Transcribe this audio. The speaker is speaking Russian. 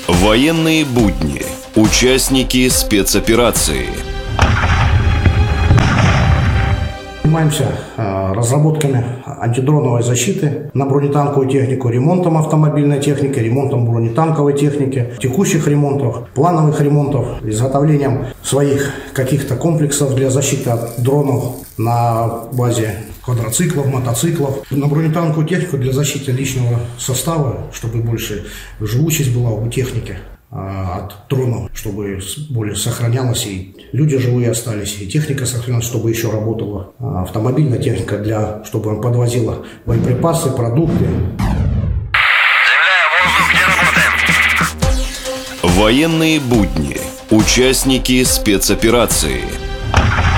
Военные будни. Участники спецоперации. Занимаемся разработками антидроновой защиты на бронетанковую технику, ремонтом автомобильной техники, ремонтом бронетанковой техники, текущих ремонтов, плановых ремонтов, изготовлением своих каких-то комплексов для защиты от дронов на базе квадроциклов, мотоциклов, на бронетанковую технику для защиты личного состава, чтобы больше живучесть была у техники от дронов, чтобы более сохранялась, и люди живые остались, и техника сохранялась, чтобы еще работала автомобильная техника, чтобы он подвозила боеприпасы, продукты. Земля, воздух, где работаем? Военные будни. Участники спецоперации.